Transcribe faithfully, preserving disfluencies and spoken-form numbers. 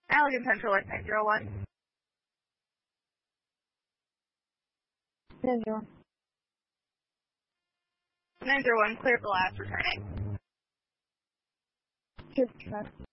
Allegan Central, nine zero one. nine zero one. nine zero one, clear the last, returning. fifty-five.